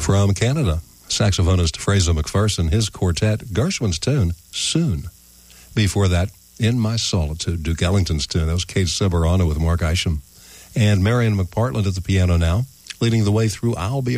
From Canada, saxophonist Fraser McPherson, his quartet, Gershwin's tune, Soon. Before that, In My Solitude, Duke Ellington's tune. That was Kate Ceberano with Mark Isham. And Marion McPartland at the piano now, leading the way through I'll Be